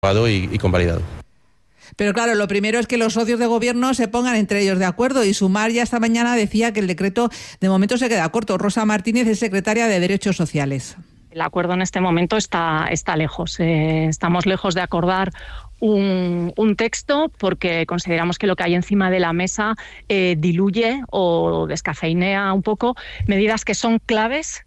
y convalidado. Pero claro, lo primero es que los socios de gobierno se pongan entre ellos de acuerdo, y Sumar ya esta mañana decía que el decreto de momento se queda corto. Rosa Martínez es secretaria de Derechos Sociales. El acuerdo en este momento está lejos. Estamos lejos de acordar un texto porque consideramos que lo que hay encima de la mesa diluye o descafeinea un poco medidas que son claves.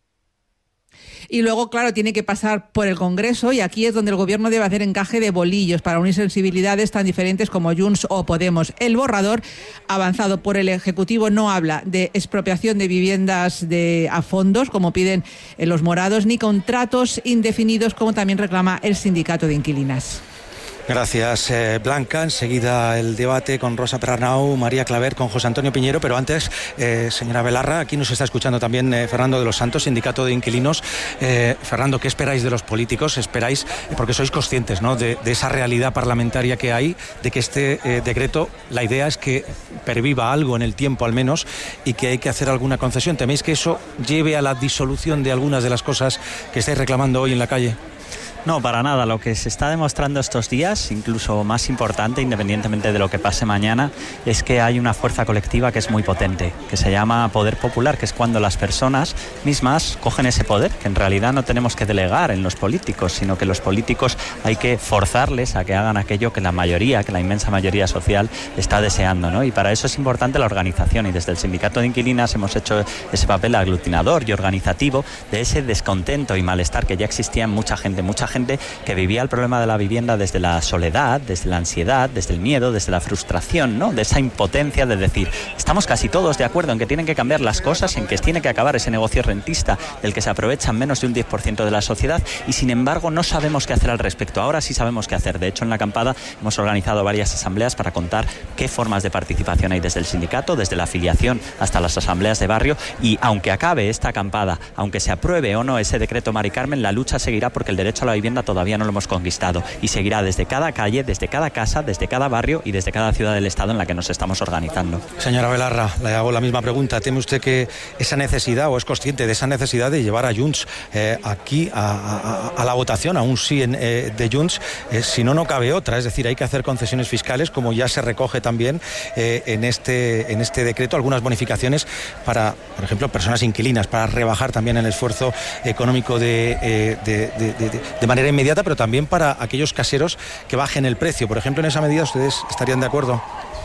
Y luego, claro, tiene que pasar por el Congreso, y aquí es donde el Gobierno debe hacer encaje de bolillos para unir sensibilidades tan diferentes como Junts o Podemos. El borrador avanzado por el Ejecutivo no habla de expropiación de viviendas a fondos, como piden los morados, ni contratos indefinidos, como también reclama el sindicato de inquilinas. Gracias, Blanca. Enseguida el debate con Rosa Perarnau, María Claver, con José Antonio Piñero, pero antes, señora Belarra, aquí nos está escuchando también Fernando de los Santos, sindicato de inquilinos. Fernando, ¿qué esperáis de los políticos? ¿Esperáis, porque sois conscientes, ¿no?, de esa realidad parlamentaria que hay, de que este decreto, la idea es que perviva algo en el tiempo al menos, y que hay que hacer alguna concesión? ¿Teméis que eso lleve a la disolución de algunas de las cosas que estáis reclamando hoy en la calle? No, para nada. Lo que se está demostrando estos días, incluso más importante, independientemente de lo que pase mañana, es que hay una fuerza colectiva que es muy potente, que se llama poder popular, que es cuando las personas mismas cogen ese poder, que en realidad no tenemos que delegar en los políticos, sino que los políticos hay que forzarles a que hagan aquello que la mayoría, que la inmensa mayoría social está deseando, ¿no? Y para eso es importante la organización, y desde el sindicato de inquilinas hemos hecho ese papel aglutinador y organizativo de ese descontento y malestar que ya existía en mucha gente que vivía el problema de la vivienda desde la soledad, desde la ansiedad, desde el miedo, desde la frustración, ¿no?, de esa impotencia de decir, estamos casi todos de acuerdo en que tienen que cambiar las cosas, en que tiene que acabar ese negocio rentista del que se aprovechan menos de un 10% de la sociedad, y sin embargo no sabemos qué hacer al respecto. Ahora sí sabemos qué hacer. De hecho, en la acampada hemos organizado varias asambleas para contar qué formas de participación hay desde el sindicato, desde la afiliación hasta las asambleas de barrio, y aunque acabe esta acampada, aunque se apruebe o no ese decreto, Mari Carmen, la lucha seguirá, porque el derecho a la vivienda todavía no lo hemos conquistado, y seguirá desde cada calle, desde cada casa, desde cada barrio y desde cada ciudad del Estado en la que nos estamos organizando. Señora Belarra, le hago la misma pregunta. ¿Teme usted que esa necesidad, o es consciente de esa necesidad de llevar a Junts aquí a la votación, a un sí de Junts? Si no cabe otra, es decir, hay que hacer concesiones fiscales, como ya se recoge también en este decreto, algunas bonificaciones para, por ejemplo, personas inquilinas, para rebajar también el esfuerzo económico de manera inmediata, pero también para aquellos caseros que bajen el precio. Por ejemplo, en esa medida, ¿ustedes estarían de acuerdo?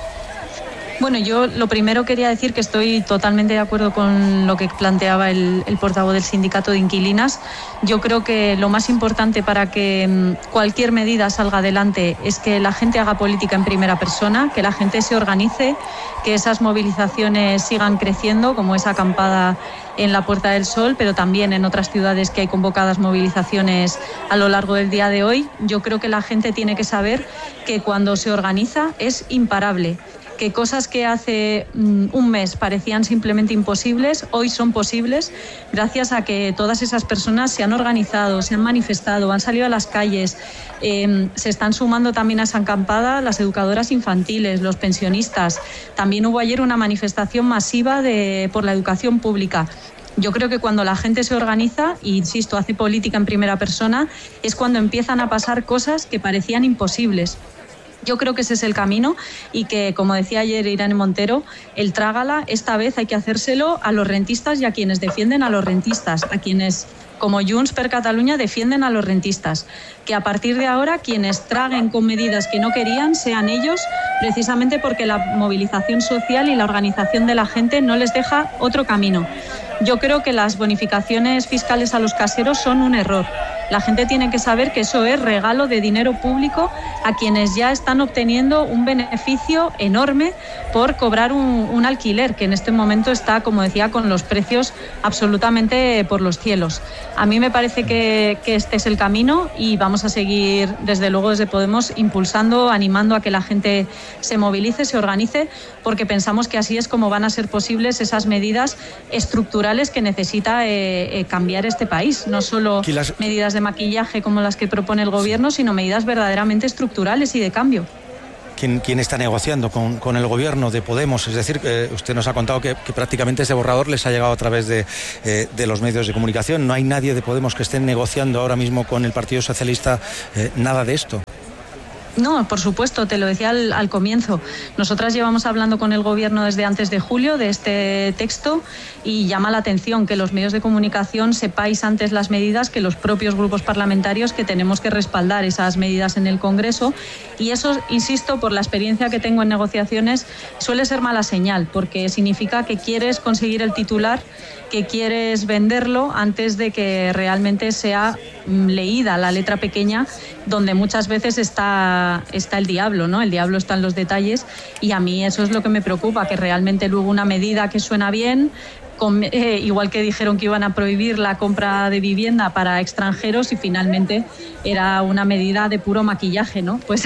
Bueno, yo lo primero quería decir que estoy totalmente de acuerdo con lo que planteaba el portavoz del sindicato de inquilinas. Yo creo que lo más importante para que cualquier medida salga adelante es que la gente haga política en primera persona, que la gente se organice, que esas movilizaciones sigan creciendo, como esa acampada en la Puerta del Sol, pero también en otras ciudades que hay convocadas movilizaciones a lo largo del día de hoy. Yo creo que la gente tiene que saber que cuando se organiza es imparable, que cosas que hace un mes parecían simplemente imposibles, hoy son posibles gracias a que todas esas personas se han organizado, se han manifestado, han salido a las calles. Se están sumando también a esa acampada las educadoras infantiles, los pensionistas. También hubo ayer una manifestación masiva por la educación pública. Yo creo que cuando la gente se organiza, e insisto, hace política en primera persona, es cuando empiezan a pasar cosas que parecían imposibles. Yo creo que ese es el camino, y que, como decía ayer Irene Montero, el trágala esta vez hay que hacérselo a los rentistas y a quienes defienden a los rentistas, a quienes, como Junts per Catalunya, defienden a los rentistas. Que a partir de ahora quienes traguen con medidas que no querían sean ellos, precisamente porque la movilización social y la organización de la gente no les deja otro camino. Yo creo que las bonificaciones fiscales a los caseros son un error. La gente tiene que saber que eso es regalo de dinero público a quienes ya están obteniendo un beneficio enorme por cobrar un alquiler, que en este momento está, como decía, con los precios absolutamente por los cielos. A mí me parece que este es el camino, y vamos a seguir, desde luego, desde Podemos, impulsando, animando a que la gente se movilice, se organice, porque pensamos que así es como van a ser posibles esas medidas estructurales que necesita cambiar este país. No solo medidas de maquillaje como las que propone el Gobierno, sino medidas verdaderamente estructurales y de cambio. quién está negociando con el gobierno de Podemos. Es decir, usted nos ha contado que prácticamente este borrador les ha llegado a través de los medios de comunicación. No hay nadie de Podemos que esté negociando ahora mismo con el Partido Socialista nada de esto. No, por supuesto, te lo decía al comienzo. Nosotras llevamos hablando con el Gobierno desde antes de julio de este texto y llama la atención que los medios de comunicación sepáis antes las medidas que los propios grupos parlamentarios, que tenemos que respaldar esas medidas en el Congreso. Y eso, insisto, por la experiencia que tengo en negociaciones, suele ser mala señal, porque significa que quieres conseguir el titular, que quieres venderlo antes de que realmente sea leída la letra pequeña, donde muchas veces está el diablo, ¿no? El diablo está en los detalles, y a mí eso es lo que me preocupa, que realmente luego una medida que suena bien, igual que dijeron que iban a prohibir la compra de vivienda para extranjeros y finalmente era una medida de puro maquillaje, ¿no? Pues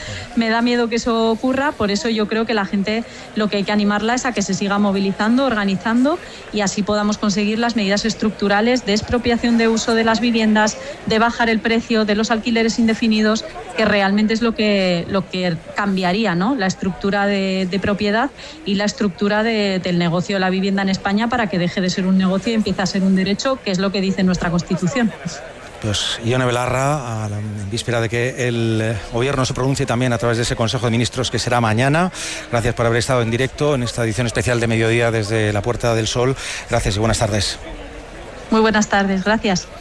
me da miedo que eso ocurra, por eso yo creo que la gente, lo que hay que animarla es a que se siga movilizando, organizando, y así podamos conseguir las medidas estructurales de expropiación de uso de las viviendas, de bajar el precio de los alquileres indefinidos, que realmente es lo que cambiaría, ¿no? La estructura de propiedad y la estructura del negocio de la vivienda en España, para que deje de ser un negocio y empiece a ser un derecho, que es lo que dice nuestra Constitución. Pues Ione Belarra, en víspera de que el gobierno se pronuncie también a través de ese Consejo de Ministros que será mañana. Gracias por haber estado en directo en esta edición especial de Mediodía desde la Puerta del Sol. Gracias y buenas tardes. Muy buenas tardes, gracias.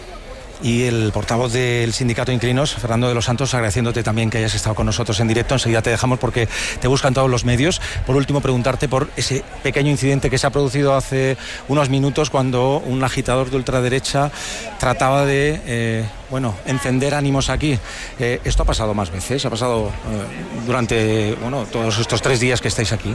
Y el portavoz del Sindicato de Inquilinos, Fernando de los Santos, agradeciéndote también que hayas estado con nosotros en directo. Enseguida te dejamos porque te buscan todos los medios. Por último, preguntarte por ese pequeño incidente que se ha producido hace unos minutos cuando un agitador de ultraderecha trataba de encender ánimos aquí. ¿Esto ha pasado más veces? ¿Ha pasado durante todos estos 3 días que estáis aquí?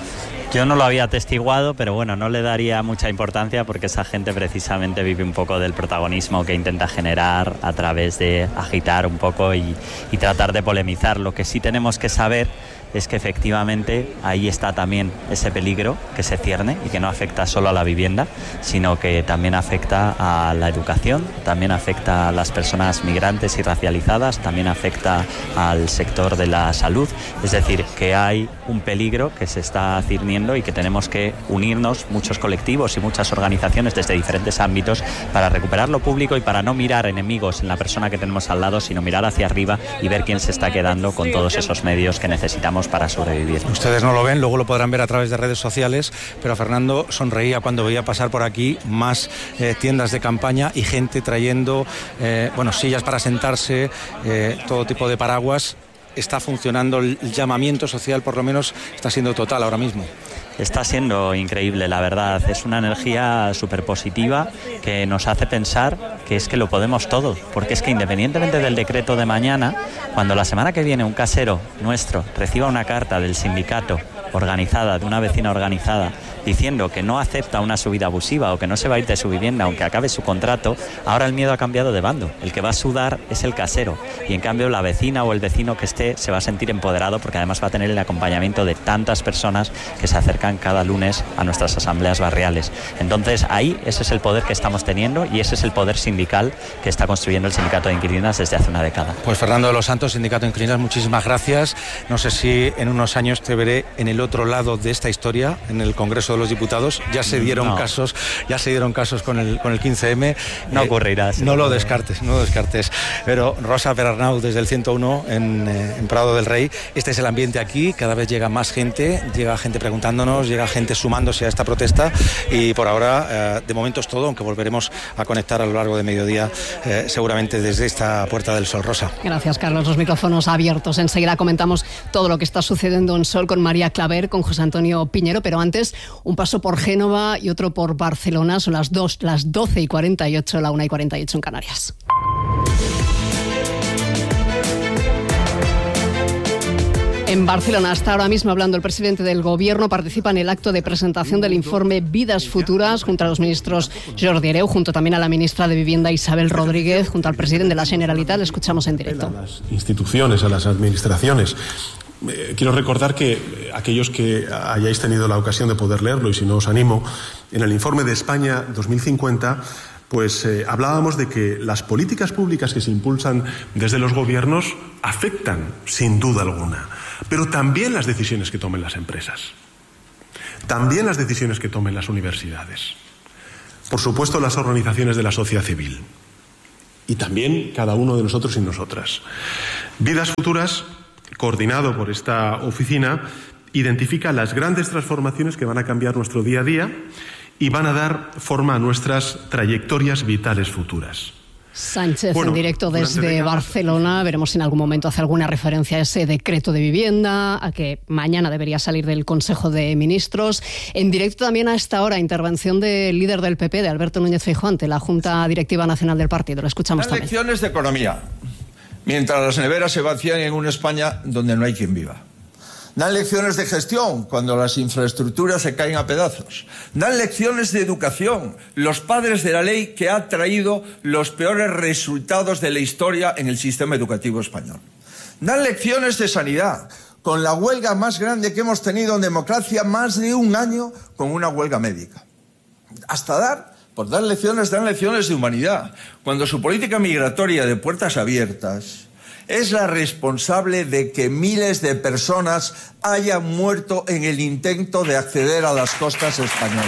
Yo no lo había atestiguado, pero bueno, no le daría mucha importancia porque esa gente precisamente vive un poco del protagonismo que intenta generar a través de agitar un poco y tratar de polemizar. Lo que sí tenemos que saber es que efectivamente ahí está también ese peligro que se cierne y que no afecta solo a la vivienda, sino que también afecta a la educación, también afecta a las personas migrantes y racializadas, también afecta al sector de la salud. Es decir, que hay un peligro que se está cirniendo y que tenemos que unirnos muchos colectivos y muchas organizaciones desde diferentes ámbitos para recuperar lo público y para no mirar enemigos en la persona que tenemos al lado, sino mirar hacia arriba y ver quién se está quedando con todos esos medios que necesitamos para sobrevivir. Ustedes no lo ven, luego lo podrán ver a través de redes sociales, pero Fernando sonreía cuando veía pasar por aquí más tiendas de campaña y gente trayendo sillas para sentarse, todo tipo de paraguas. Está funcionando el llamamiento social, por lo menos está siendo total ahora mismo. Está siendo increíble, la verdad. Es una energía súper positiva que nos hace pensar que es que lo podemos todo. Porque es que independientemente del decreto de mañana, cuando la semana que viene un casero nuestro reciba una carta del sindicato organizada, de una vecina organizada, diciendo que no acepta una subida abusiva o que no se va a ir de su vivienda aunque acabe su contrato, ahora el miedo ha cambiado de bando. El que va a sudar es el casero y en cambio la vecina o el vecino que esté se va a sentir empoderado porque además va a tener el acompañamiento de tantas personas que se acercan cada lunes a nuestras asambleas barriales. Entonces ahí ese es el poder que estamos teniendo y ese es el poder sindical que está construyendo el Sindicato de Inquilinas desde hace una década. Pues Fernando de los Santos, Sindicato de Inquilinas, muchísimas gracias. No sé si en unos años te veré en el otro lado de esta historia, en el Congreso de los Diputados. Ya se dieron casos con el 15M. No ocurrirá. No lo descartes. Pero Rosa Perarnau desde el 101 en Prado del Rey. Este es el ambiente aquí, cada vez llega más gente, llega gente preguntándonos, llega gente sumándose a esta protesta y por ahora de momento es todo, aunque volveremos a conectar a lo largo de mediodía seguramente desde esta Puerta del Sol. Rosa. Gracias, Carlos. Los micrófonos abiertos. Enseguida comentamos todo lo que está sucediendo en Sol con María Claver, con José Antonio Piñero, pero antes un paso por Génova y otro por Barcelona. Son las 12:48, la 1:48 en Canarias. En Barcelona está ahora mismo hablando el presidente del Gobierno. Participa en el acto de presentación del informe Vidas Futuras junto a los ministros Jordi Hereu, junto también a la ministra de Vivienda Isabel Rodríguez, junto al presidente de la Generalitat. Le escuchamos en directo. A las instituciones, a las administraciones. Quiero recordar que aquellos que hayáis tenido la ocasión de poder leerlo, y si no os animo, en el informe de España 2050 pues hablábamos de que las políticas públicas que se impulsan desde los gobiernos afectan, sin duda alguna, pero también las decisiones que tomen las empresas, también las decisiones que tomen las universidades, por supuesto las organizaciones de la sociedad civil y también cada uno de nosotros y nosotras. Vidas Futuras, coordinado por esta oficina, identifica las grandes transformaciones que van a cambiar nuestro día a día y van a dar forma a nuestras trayectorias vitales futuras. Sánchez, en directo desde Barcelona. Veremos si en algún momento hace alguna referencia a ese decreto de vivienda, a que mañana debería salir del Consejo de Ministros. En directo también a esta hora, intervención del líder del PP, de Alberto Núñez Feijóo, ante la Junta Directiva Nacional del partido. Lo escuchamos también. Lecciones de economía, mientras las neveras se vacían en una España donde no hay quien viva. Dan lecciones de gestión cuando las infraestructuras se caen a pedazos. Dan lecciones de educación, los padres de la ley que ha traído los peores resultados de la historia en el sistema educativo español. Dan lecciones de sanidad, con la huelga más grande que hemos tenido en democracia, más de un año con una huelga médica. Por dar lecciones, dan lecciones de humanidad, cuando su política migratoria de puertas abiertas es la responsable de que miles de personas hayan muerto en el intento de acceder a las costas españolas.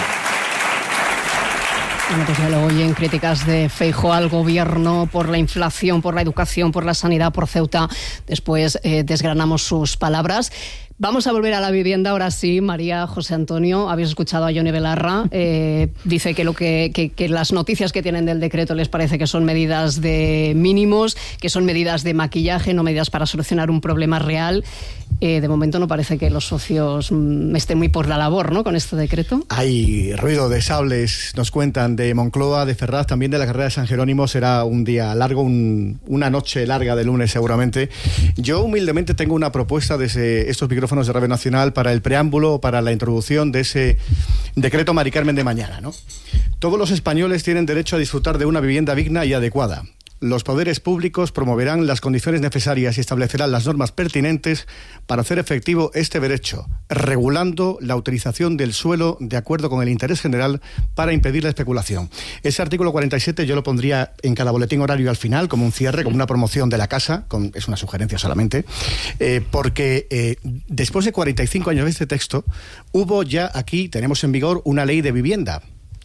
Bueno, pues ya lo oyen, críticas de Feijóo al gobierno por la inflación, por la educación, por la sanidad, por Ceuta. Después desgranamos sus palabras. Vamos a volver a la vivienda, ahora sí. María, José Antonio, habéis escuchado a Yone Belarra. Dice que las noticias que tienen del decreto les parece que son medidas de mínimos, que son medidas de maquillaje, no medidas para solucionar un problema real. De momento no parece que los socios estén muy por la labor, ¿no?, con este decreto. Hay ruido de sables, nos cuentan, de Moncloa, de Ferraz, también de la carrera de San Jerónimo. Será un día largo, una noche larga de lunes seguramente. Yo humildemente tengo una propuesta desde estos micrófonos de Radio Nacional para el preámbulo, para la introducción de ese decreto Mari Carmen de mañana, ¿no? Todos los españoles tienen derecho a disfrutar de una vivienda digna y adecuada. Los poderes públicos promoverán las condiciones necesarias y establecerán las normas pertinentes para hacer efectivo este derecho, regulando la utilización del suelo de acuerdo con el interés general para impedir la especulación. Ese artículo 47 yo lo pondría en cada boletín horario al final, como un cierre, como una promoción de la casa, es una sugerencia solamente, porque después de 45 años de este texto, tenemos en vigor una ley de vivienda,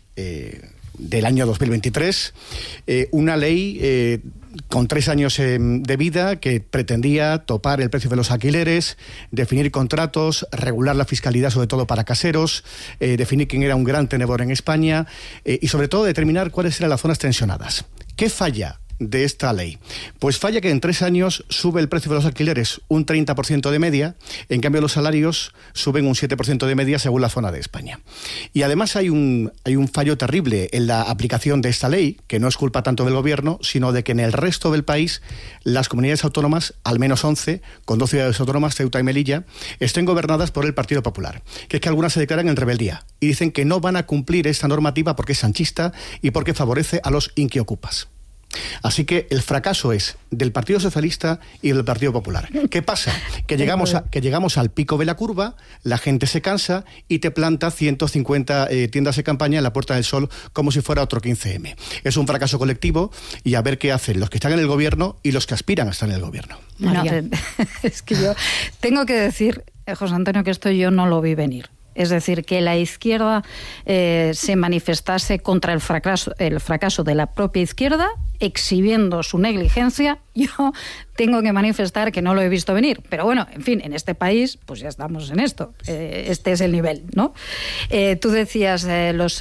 del año 2023, una ley con 3 años de vida que pretendía topar el precio de los alquileres, definir contratos, regular la fiscalidad sobre todo para caseros, definir quién era un gran tenedor en España y sobre todo determinar cuáles eran las zonas tensionadas. ¿Qué falla de esta ley? Pues falla que en 3 años sube el precio de los alquileres un 30% de media, en cambio los salarios suben un 7% de media según la zona de España. Y además hay un fallo terrible en la aplicación de esta ley, que no es culpa tanto del gobierno, sino de que en el resto del país las comunidades autónomas, al menos 11, con 2 ciudades autónomas, Ceuta y Melilla, estén gobernadas por el Partido Popular, que es que algunas se declaran en rebeldía y dicen que no van a cumplir esta normativa porque es sanchista y porque favorece a los inquiocupas. Así que el fracaso es del Partido Socialista y del Partido Popular. ¿Qué pasa? Que llegamos al pico de la curva, la gente se cansa y te planta 150 tiendas de campaña en la Puerta del Sol como si fuera otro 15M. Es un fracaso colectivo y a ver qué hacen los que están en el gobierno y los que aspiran a estar en el gobierno. No, es que yo tengo que decir, José Antonio, que esto yo no lo vi venir. Es decir, que la izquierda se manifestase contra el fracaso de la propia izquierda, exhibiendo su negligencia. Yo tengo que manifestar que no lo he visto venir. Pero bueno, en fin, en este país, pues ya estamos en esto. Este es el nivel, ¿no? Tú decías, los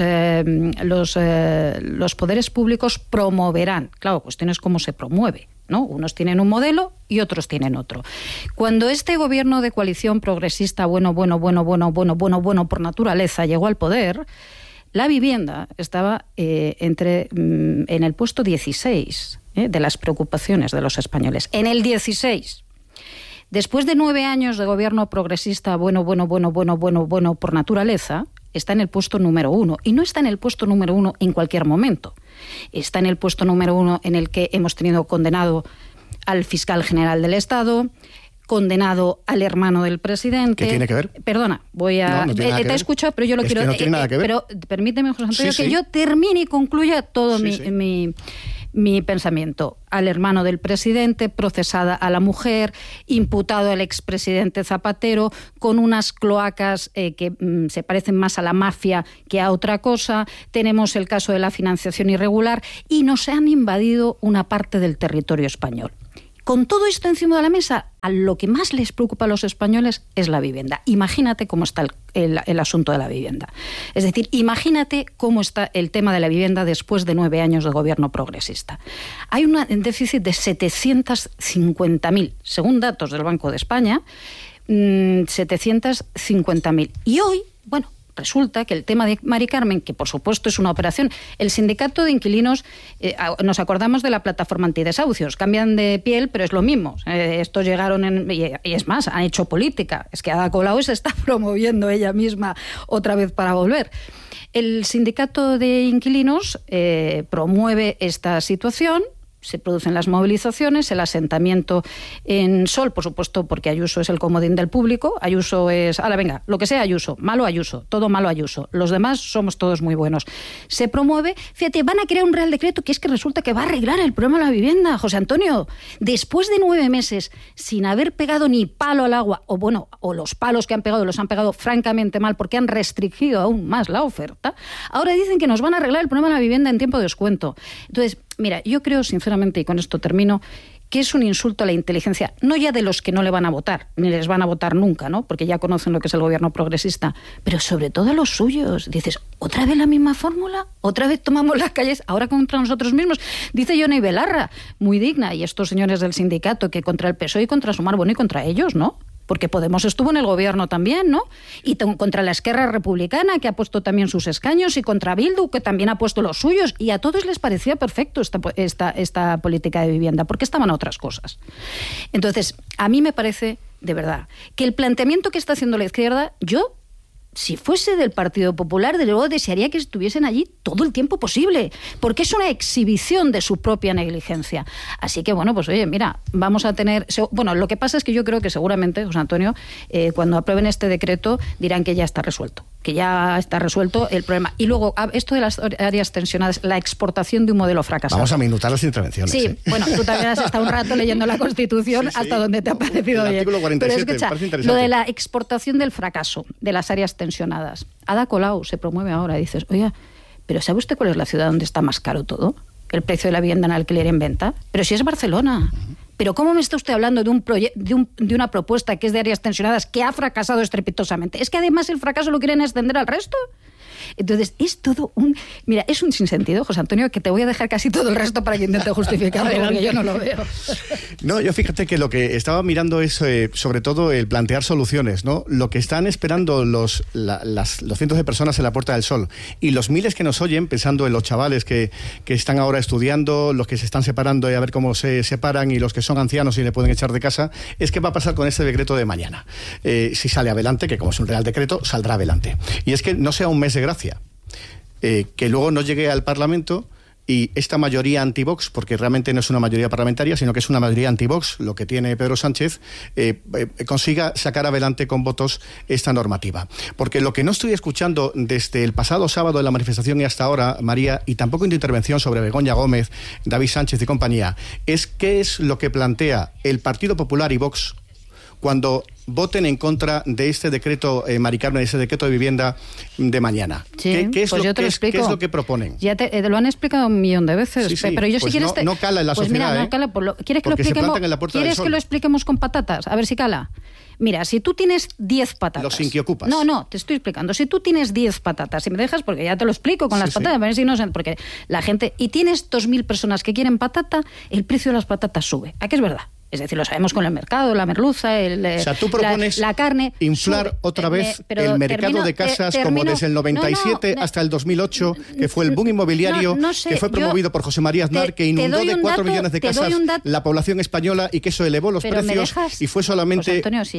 poderes públicos promoverán. Claro, cuestión es cómo se promueve, ¿no? Unos tienen un modelo y otros tienen otro. Cuando este gobierno de coalición progresista bueno por naturaleza llegó al poder, la vivienda estaba en el puesto 16 de las preocupaciones de los españoles. En el 16. Después de 9 años de gobierno progresista bueno por naturaleza, está en el puesto número 1. Y no está en el puesto número 1 en cualquier momento. Está en el puesto número 1 en el que hemos tenido condenado al fiscal general del Estado, condenado al hermano del presidente. ¿Qué tiene que ver? Perdona, voy a... No tiene nada que te ver. escucho, pero yo lo quiero... Que no tiene nada que ver. Pero permíteme, José Antonio, Sí, que sí. yo termine y concluya todo Sí, mi pensamiento. Al hermano del presidente, procesada a la mujer, imputado al expresidente Zapatero, con unas cloacas que se parecen más a la mafia que a otra cosa. Tenemos el caso de la financiación irregular y nos han invadido una parte del territorio español. Con todo esto encima de la mesa, a lo que más les preocupa a los españoles es la vivienda. Imagínate cómo está el asunto de la vivienda. Es decir, imagínate cómo está el tema de la vivienda después de 9 años de gobierno progresista. Hay un déficit de 750.000, según datos del Banco de España, 750.000. Y hoy, bueno, resulta que el tema de Mari Carmen, que por supuesto es una operación, el sindicato de inquilinos, nos acordamos de la plataforma antidesahucios, cambian de piel, pero es lo mismo. Estos llegaron, y es más, han hecho política. Es que Ada Colau se está promoviendo ella misma otra vez para volver. El sindicato de inquilinos promueve esta situación. Se producen las movilizaciones, el asentamiento en Sol, por supuesto, porque Ayuso es el comodín del público. Ayuso es, venga, lo que sea Ayuso, malo Ayuso, todo malo Ayuso. Los demás somos todos muy buenos. Se promueve, fíjate, van a crear un Real Decreto que es que resulta que va a arreglar el problema de la vivienda. José Antonio, después de 9 meses sin haber pegado ni palo al agua, o los palos que han pegado los han pegado francamente mal porque han restringido aún más la oferta, ahora dicen que nos van a arreglar el problema de la vivienda en tiempo de descuento. Entonces, mira, yo creo sinceramente, y con esto termino, que es un insulto a la inteligencia, no ya de los que no le van a votar, ni les van a votar nunca, ¿no? Porque ya conocen lo que es el gobierno progresista, pero sobre todo a los suyos. Dices, ¿otra vez la misma fórmula? ¿Otra vez tomamos las calles ahora contra nosotros mismos? Dice Yone Belarra, muy digna, y estos señores del sindicato, que contra el PSOE y contra Sumar, bueno, y contra ellos, ¿no? Porque Podemos estuvo en el gobierno también, ¿no? Y contra la Esquerra Republicana, que ha puesto también sus escaños, y contra Bildu, que también ha puesto los suyos, y a todos les parecía perfecto esta política de vivienda, porque estaban otras cosas. Entonces, a mí me parece, de verdad, que el planteamiento que está haciendo la izquierda, yo, si fuese del Partido Popular, de luego desearía que estuviesen allí todo el tiempo posible, porque es una exhibición de su propia negligencia. Así que, bueno, pues oye, mira, vamos a tener... Bueno, lo que pasa es que yo creo que seguramente, José Antonio, cuando aprueben este decreto, dirán que ya está resuelto el problema. Y luego, esto de las áreas tensionadas, la exportación de un modelo fracasado. Vamos a minutar las intervenciones. Sí, bueno, tú también has estado un rato leyendo la Constitución, sí, hasta donde te ha parecido bien. Artículo 47, pero escucha, lo de la exportación del fracaso, de las áreas tensionadas. Ada Colau se promueve ahora y dices, oiga, pero ¿sabe usted cuál es la ciudad donde está más caro todo? El precio de la vivienda en alquiler en venta. Pero si es Barcelona. Pero ¿cómo me está usted hablando de una propuesta que es de áreas tensionadas que ha fracasado estrepitosamente? Es que además el fracaso lo quieren extender al resto. Entonces, es todo un... Mira, es un sinsentido, José Antonio, que te voy a dejar casi todo el resto para que intente justificarlo, porque yo no lo veo. No, yo fíjate que lo que estaba mirando es sobre todo el plantear soluciones, ¿no? Lo que están esperando los cientos de personas en la Puerta del Sol y los miles que nos oyen, pensando en los chavales que están ahora estudiando, los que se están separando y a ver cómo se separan, y los que son ancianos y le pueden echar de casa, es qué va a pasar con este decreto de mañana. Si sale adelante, que como es un Real Decreto, saldrá adelante. Y es que no sea un mes de gracia. Que luego no llegue al Parlamento y esta mayoría anti-Vox, porque realmente no es una mayoría parlamentaria, sino que es una mayoría anti-Vox, lo que tiene Pedro Sánchez, consiga sacar adelante con votos esta normativa. Porque lo que no estoy escuchando desde el pasado sábado en la manifestación y hasta ahora, María, y tampoco en tu intervención sobre Begoña Gómez, David Sánchez y compañía, es qué es lo que plantea el Partido Popular y Vox cuando voten en contra de este decreto, Mari Carmen, de ese decreto de vivienda de mañana. Sí, ¿Qué es pues ¿qué es lo que proponen? Ya te lo han explicado 1.000.000 de veces, sí, pero yo pues si quieres... no cala en la sociedad, mira, no cala, ¿quieres que lo expliquemos? ¿Quieres que lo expliquemos con patatas? A ver si cala. Mira, si tú tienes 10 patatas... Los inquiocupas. No, te estoy explicando. Si tú tienes 10 patatas, si me dejas, porque ya te lo explico con las patatas, a ver si no sé, porque la gente... Y tienes 2.000 personas que quieren patata, el precio de las patatas sube. ¿A qué es verdad? Es decir, lo sabemos con el mercado, la merluza, o sea, tú propones la carne... inflar sube, otra vez el mercado de casas como desde el 97 hasta el 2008, que fue el boom inmobiliario que fue promovido por José María Aznar, que inundó de 4 millones de casas la población española y que eso elevó los precios y fue solamente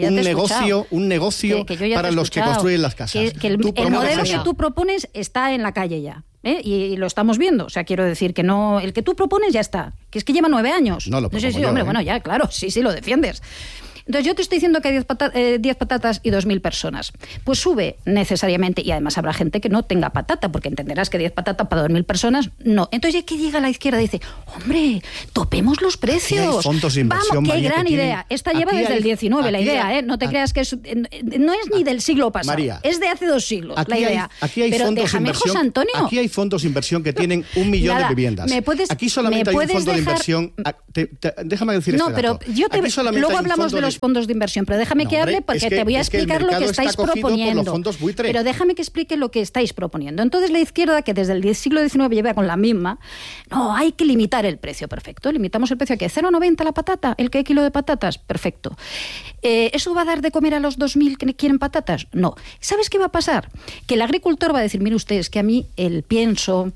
un negocio para los que construyen las casas. Que el modelo que tú propones está en la calle ya. Y lo estamos viendo, o sea, quiero decir que no, el que tú propones ya está, que es que lleva 9 años. No lo propongo sí, hombre, bueno, ya, claro, sí, lo defiendes. Entonces yo te estoy diciendo que hay 10 patatas y 2.000 personas. Pues sube necesariamente, y además habrá gente que no tenga patata, porque entenderás que 10 patatas para 2.000 personas, no. Entonces ya que llega a la izquierda y dice, hombre, topemos los precios. Aquí hay fondos de inversión, vamos, qué María, gran idea. Esta lleva desde el 19, la idea, no te creas que no es ni del siglo pasado, María, es de hace 2 siglos la idea. Aquí hay pero fondos déjame, de inversión. José Antonio. Aquí hay fondos de inversión que tienen 1 millón de viviendas. Aquí solamente hay un fondo de inversión. Déjame decir No, pero yo luego hablamos de los fondos de inversión, pero déjame que hable porque te voy a explicar lo que estáis proponiendo. Pero déjame que explique lo que estáis proponiendo. Entonces la izquierda, que desde el siglo XIX lleva con la misma, no, hay que limitar el precio, perfecto. Limitamos el precio a que 0,90 la patata, el kilo de patatas, perfecto. ¿Eso va a dar de comer a los 2.000 que quieren patatas? No. ¿Sabes qué va a pasar? Que el agricultor va a decir, mire usted, es que a mí el pienso,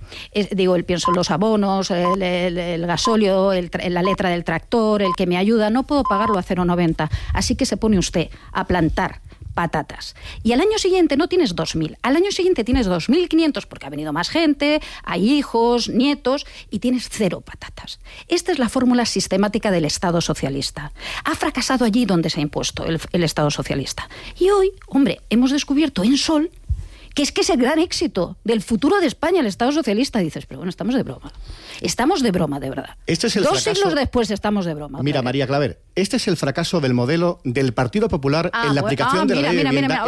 los abonos, el gasóleo, la letra del tractor, el que me ayuda, no puedo pagarlo a 0,90. Así que se pone usted a plantar patatas. Y al año siguiente no tienes 2.000, al año siguiente tienes 2.500 porque ha venido más gente, hay hijos, nietos, y tienes 0 patatas. Esta es la fórmula sistemática del Estado socialista. Ha fracasado allí donde se ha impuesto el Estado socialista. Y hoy, hombre, hemos descubierto en Sol que es el gran éxito del futuro de España, el Estado socialista. Dices, pero bueno, estamos de broma. Estamos de broma, de verdad. Este es el 2 fracaso. siglos después estamos de broma. Mira, María Claver, este es el fracaso del modelo del Partido Popular en la aplicación de la ley de vivienda.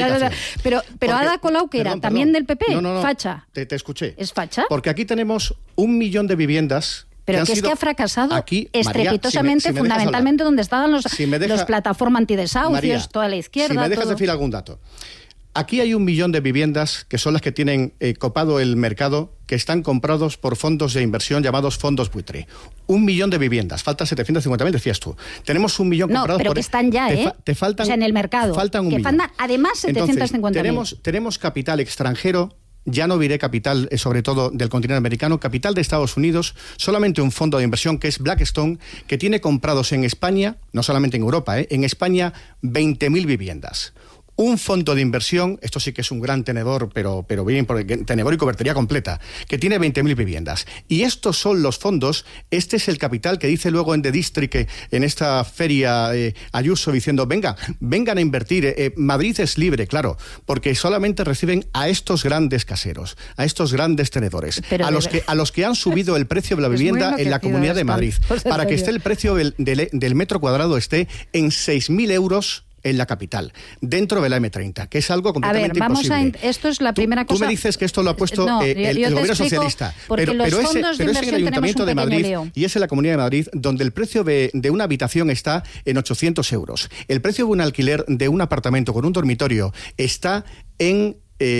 Pero Ada Colau, que era también del PP, facha. Te escuché. ¿Es facha? Porque aquí tenemos 1 millón de viviendas. Pero que es que ha fracasado aquí, estrepitosamente, María, fundamentalmente donde estaban los plataformas antidesahucios, María, toda la izquierda. Si me dejas decir algún dato. Aquí hay 1 millón de viviendas que son las que tienen copado el mercado, que están comprados por fondos de inversión llamados fondos buitre. 1 millón de viviendas, faltan 750.000, decías tú. Tenemos 1 millón comprados. No, pero que están ya, te faltan, o sea, en el mercado. Faltan 1 millón. Faltan, además, 750.000. Tenemos capital extranjero. Ya no diré capital, sobre todo del continente americano, capital de Estados Unidos, solamente un fondo de inversión que es Blackstone, que tiene comprados en España, no solamente en Europa, en España, 20.000 viviendas. Un fondo de inversión, esto sí que es un gran tenedor, pero bien, tenedor y cobertería completa, que tiene 20.000 viviendas. Y estos son los fondos, este es el capital que dice luego en The District, en esta feria, Ayuso, diciendo, vengan a invertir, Madrid es libre, claro, porque solamente reciben a estos grandes caseros, a estos grandes tenedores, a los que han subido el precio de la vivienda en la Comunidad de Madrid, para que esté el precio del metro cuadrado esté en 6.000 euros en la capital, dentro de la M30, que es algo completamente imposible. Esto es la primera cosa. Tú me dices que esto lo ha puesto el gobierno socialista, pero es en el Ayuntamiento de Madrid y es en la Comunidad de Madrid donde el precio de una habitación está en 800 euros. El precio de un alquiler de un apartamento con un dormitorio está en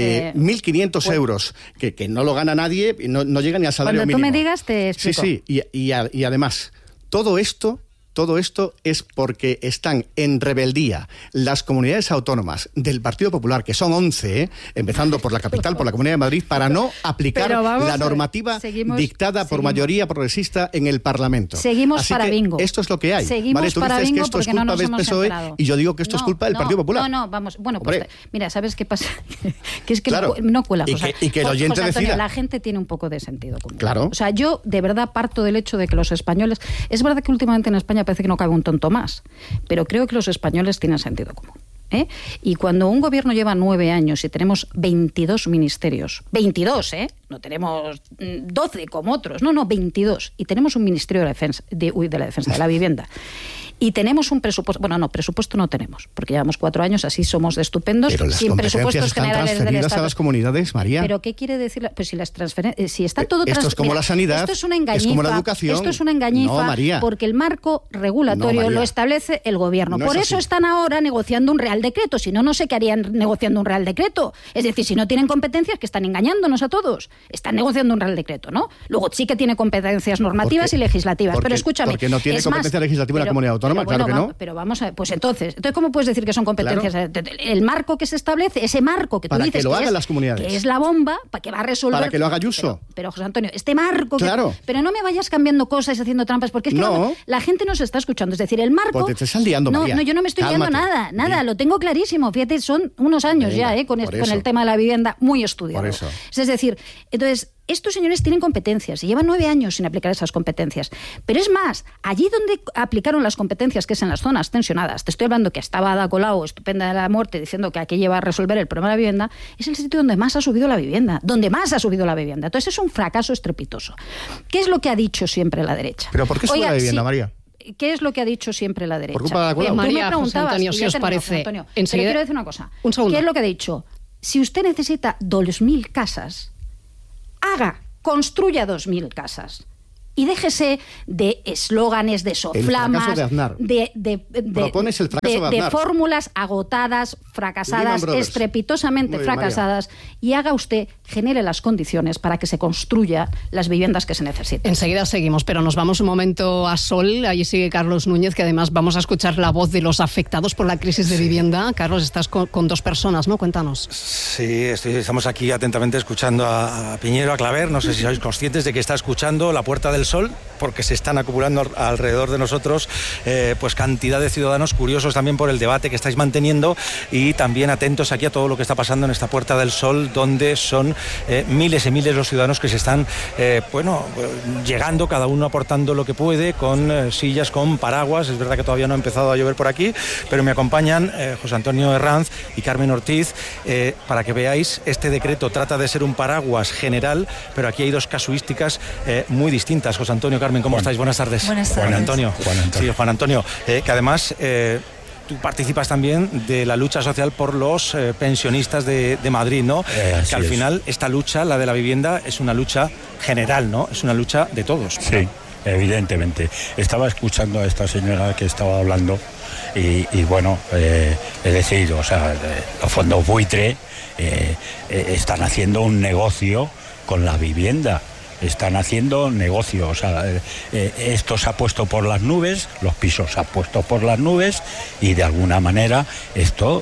1.500 euros, que no lo gana nadie, no llega ni al salario mínimo. Cuando tú me digas, te explico. Sí, y además, todo esto es porque están en rebeldía las comunidades autónomas del Partido Popular, que son 11, empezando por la capital, por la Comunidad de Madrid, para no aplicar la normativa dictada por mayoría progresista en el Parlamento. Seguimos Así para que bingo. Esto es lo que hay. Seguimos Tú para dices bingo que esto es porque culpa del PSOE y yo digo que esto es culpa del Partido Popular. Vamos. Bueno, pues mira, ¿sabes qué pasa? Que es que claro, no cuela. Y que el oyente José Antonio, decida. la gente tiene un poco de sentido común. Claro. O sea, yo de verdad parto del hecho de que los españoles... Es verdad que últimamente en España parece que no cabe un tonto más, pero creo que los españoles tienen sentido común. Y cuando un gobierno lleva 9 años y tenemos 22 ministerios, 22, no tenemos 12 como otros, no, 22, y tenemos un ministerio de la defensa de la vivienda, y tenemos un presupuesto, presupuesto no tenemos, porque llevamos 4 años, así somos de estupendos, pero las sin presupuestos generales del Estado. A las comunidades, María. ¿Pero qué quiere decir? Pues si las transferencias, si está todo esto es como la sanidad, esto es una engañifa, es como la educación. Esto es una engañifa, no, María. Porque el marco regulatorio lo establece el gobierno. Por eso están ahora negociando un Real Decreto, si no, no sé qué harían negociando un Real Decreto. Es decir, si no tienen competencias, que están engañándonos a todos. Están negociando un Real Decreto, ¿no? Luego sí que tiene competencias normativas y legislativas, pero escúchame. Porque no tiene competencia legislativa la comunidad autónoma, claro que no. Pero vamos a ver, pues entonces, ¿cómo puedes decir que son competencias? Claro. El marco que se establece, ese marco que tú dices que lo hagan las comunidades, que es la bomba, para que va a resolver. Para que lo haga Ayuso. Pero José Antonio, este marco. Claro. Pero no me vayas cambiando cosas y haciendo trampas, porque es que la gente nos está escuchando. Es decir, el marco. Pues te estás liando, María. No, yo no me estoy liando nada, lo tengo clarísimo. Fíjate, son unos años ya, con el tema de la vivienda muy estudiado. Por eso. Es decir, entonces, estos señores tienen competencias y llevan 9 años sin aplicar esas competencias. Pero es más, allí donde aplicaron las competencias, que es en las zonas tensionadas, te estoy hablando que estaba Ada Colau, estupenda de la muerte, diciendo que aquí lleva a resolver el problema de la vivienda, es el sitio donde más ha subido la vivienda. Entonces es un fracaso estrepitoso. ¿Qué es lo que ha dicho siempre la derecha? ¿Pero por qué sube la vivienda, María? ¿Qué es lo que ha dicho siempre la derecha? Por culpa de la Colau. María, me preguntabas, José Antonio, si os parece. Antonio, pero quiero decir una cosa. Un segundo. ¿Qué es lo que ha dicho? Si usted necesita 2.000 casas, construya 2.000 casas. Y déjese de eslóganes, de soflamas, propones el fracaso de Aznar, de fórmulas agotadas, fracasadas, estrepitosamente fracasadas, y haga usted, genere las condiciones para que se construya las viviendas que se necesitan. Enseguida seguimos, pero nos vamos un momento a Sol. Allí sigue Carlos Núñez, que además vamos a escuchar la voz de los afectados por la crisis de vivienda. Carlos, estás con 2 personas, ¿no? Cuéntanos. Sí, estamos aquí atentamente escuchando a Piñero, a Claver. No sé si sois conscientes de que está escuchando la Puerta del Sol, porque se están acumulando alrededor de nosotros pues cantidad de ciudadanos curiosos también por el debate que estáis manteniendo, y también atentos aquí a todo lo que está pasando en esta Puerta del Sol, donde son miles y miles los ciudadanos que se están llegando, cada uno aportando lo que puede, con sillas, con paraguas. Es verdad que todavía no ha empezado a llover por aquí, pero me acompañan José Antonio Herranz y Carmen Ortiz para que veáis. Este decreto trata de ser un paraguas general, pero aquí hay 2 casuísticas muy distintas. José Antonio, Carmen, ¿cómo estáis? Buenas tardes. Buenas tardes. Juan Antonio. Sí, Juan Antonio, que además tú participas también de la lucha social por los pensionistas de Madrid, ¿no? Que al final esta lucha, la de la vivienda, es una lucha general, ¿no? Es una lucha de todos. Sí, evidentemente. Estaba escuchando a esta señora que estaba hablando y bueno, es decir, o sea, los fondos buitre están haciendo un negocio con la vivienda. Están haciendo negocio, o sea, esto se ha puesto por las nubes, los pisos se han puesto por las nubes, y de alguna manera esto,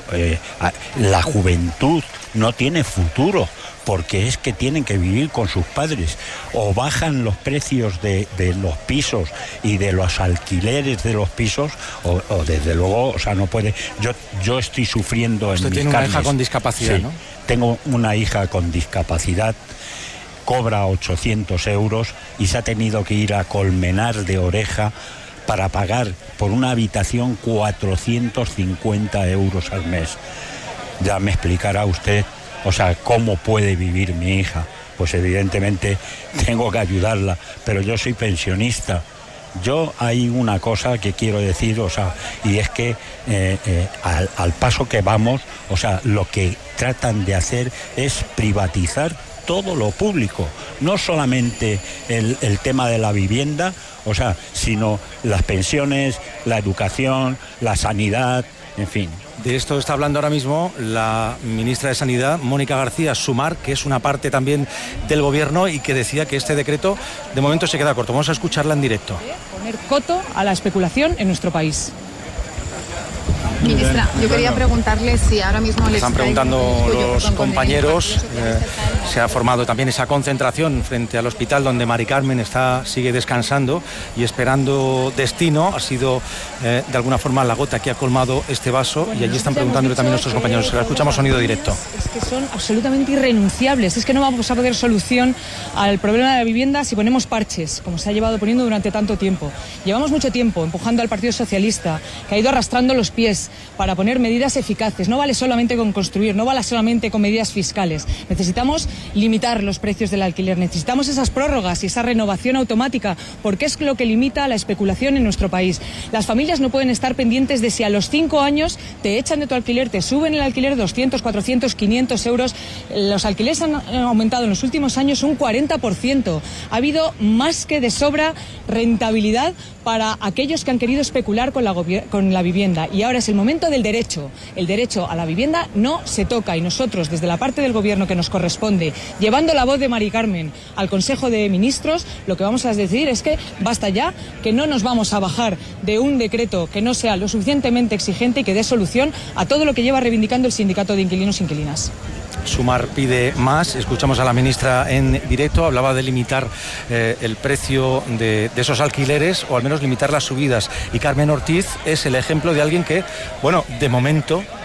la juventud no tiene futuro, porque es que tienen que vivir con sus padres. O bajan los precios de los pisos y de los alquileres de los pisos, o desde luego, o sea, no puede. Yo estoy sufriendo en mis carnes. Usted tiene una hija con discapacidad, sí, ¿no? Tengo una hija con discapacidad. Cobra 800 euros y se ha tenido que ir a colmenar de oreja para pagar por una habitación 450 euros al mes. Ya me explicará usted, o sea, cómo puede vivir mi hija. Pues evidentemente tengo que ayudarla, pero yo soy pensionista. Yo hay una cosa que quiero decir, o sea, y es que al paso que vamos, o sea, lo que tratan de hacer es privatizar todo lo público, no solamente el tema de la vivienda, o sea, sino las pensiones, la educación, la sanidad, en fin. De esto está hablando ahora mismo la ministra de Sanidad, Mónica García Sumar, que es una parte también del gobierno y que decía que este decreto de momento se queda corto. Vamos a escucharla en directo. Poner coto a la especulación en nuestro país. Ministra, yo quería preguntarle si ahora mismo le están preguntando los compañeros. Se ha formado también esa concentración frente al hospital donde Mari Carmen sigue descansando y esperando destino. Ha sido de alguna forma la gota que ha colmado este vaso, y allí están preguntándole también nuestros compañeros. Escuchamos sonido directo. Es que son absolutamente irrenunciables. Es que no vamos a poder solución al problema de la vivienda si ponemos parches, como se ha llevado poniendo durante tanto tiempo. Llevamos mucho tiempo empujando al Partido Socialista, que ha ido arrastrando los pies para poner medidas eficaces. No vale solamente con construir, no vale solamente con medidas fiscales. Necesitamos limitar los precios del alquiler, necesitamos esas prórrogas y esa renovación automática, porque es lo que limita la especulación en nuestro país. Las familias no pueden estar pendientes de si a los 5 años te echan de tu alquiler, te suben el alquiler 200, 400, 500 euros. Los alquileres han aumentado en los últimos años un 40%. Ha habido más que de sobra rentabilidad para aquellos que han querido especular con la vivienda, y ahora es el momento del derecho. El derecho a la vivienda no se toca, y nosotros, desde la parte del gobierno que nos corresponde, llevando la voz de Mari Carmen al Consejo de Ministros, lo que vamos a decir es que basta ya, que no nos vamos a bajar de un decreto que no sea lo suficientemente exigente y que dé solución a todo lo que lleva reivindicando el sindicato de inquilinos e inquilinas. Sumar pide más. Escuchamos a la ministra en directo. Hablaba de limitar el precio de esos alquileres, o al menos limitar las subidas. Y Carmen Ortiz es el ejemplo de alguien que, bueno, de momento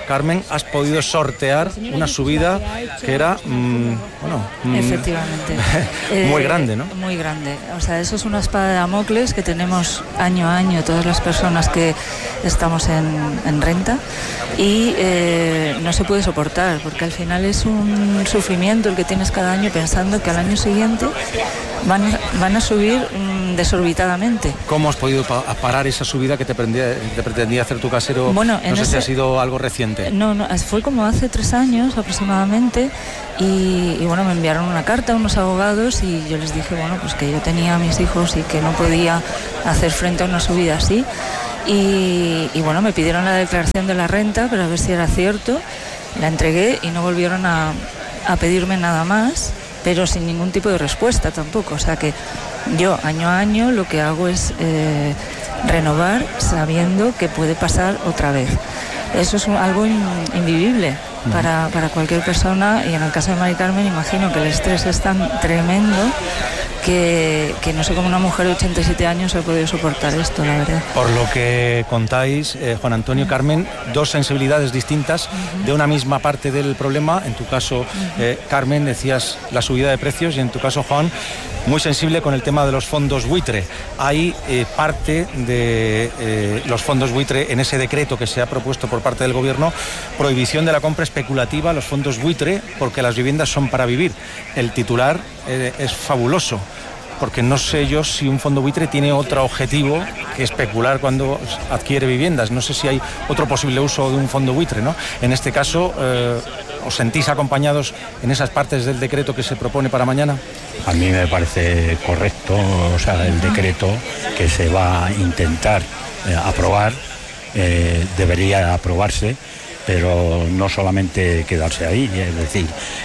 Carmen, has podido sortear una subida que era, efectivamente, muy grande, ¿no? Muy grande. O sea, eso es una espada de Damocles que tenemos año a año todas las personas que estamos en renta y no se puede soportar, porque al final es un sufrimiento el que tienes cada año pensando que al año siguiente van a subir desorbitadamente. ¿Cómo has podido parar esa subida que te pretendía hacer tu casero? Bueno, no sé si ha sido algo reciente. No, fue como hace 3 años aproximadamente y bueno, me enviaron una carta a unos abogados y yo les dije, bueno, pues que yo tenía a mis hijos y que no podía hacer frente a una subida así y bueno, me pidieron la declaración de la renta para ver si era cierto, la entregué y no volvieron a pedirme nada más, pero sin ningún tipo de respuesta tampoco, o sea que yo año a año lo que hago es renovar sabiendo que puede pasar otra vez. Eso es algo invivible para cualquier persona y en el caso de Mari Carmen imagino que el estrés es tan tremendo que no sé cómo una mujer de 87 años ha podido soportar esto, la verdad. Por lo que contáis, Juan Antonio, Carmen, dos sensibilidades distintas de una misma parte del problema. En tu caso, Carmen, decías la subida de precios y en tu caso, Juan, muy sensible con el tema de los fondos buitre. Hay parte de los fondos buitre en ese decreto que se ha propuesto por parte del Gobierno, prohibición de la compra especulativa a los fondos buitre porque las viviendas son para vivir. El titular es fabuloso, porque no sé yo si un fondo buitre tiene otro objetivo que especular cuando adquiere viviendas. No sé si hay otro posible uso de un fondo buitre, ¿no? En este caso, ¿os sentís acompañados en esas partes del decreto que se propone para mañana? A mí me parece correcto, o sea, el decreto que se va a intentar aprobar debería aprobarse, pero no solamente quedarse ahí, es decir,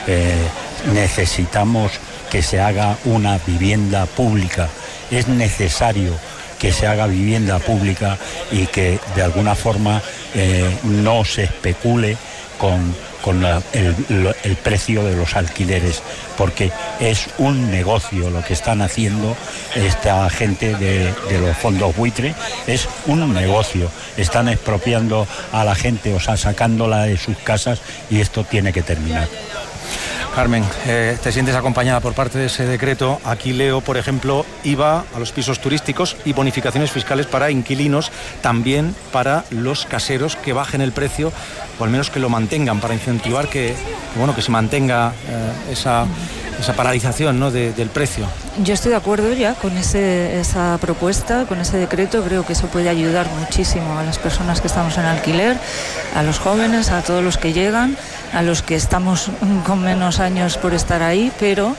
necesitamos que se haga una vivienda pública, es necesario que se haga vivienda pública y que de alguna forma no se especule con el precio de los alquileres, porque es un negocio lo que están haciendo esta gente de los fondos buitre, es un negocio, están expropiando a la gente, o sea, sacándola de sus casas y esto tiene que terminar. Carmen, te sientes acompañada por parte de ese decreto. Aquí leo, por ejemplo, IVA a los pisos turísticos y bonificaciones fiscales para inquilinos, también para los caseros, que bajen el precio o al menos que lo mantengan, para incentivar que se mantenga esa paralización, ¿no?, del precio. Yo estoy de acuerdo ya con esa propuesta, con ese decreto. Creo que eso puede ayudar muchísimo a las personas que estamos en alquiler, a los jóvenes, a todos los que llegan, a los que estamos con menos años por estar ahí, pero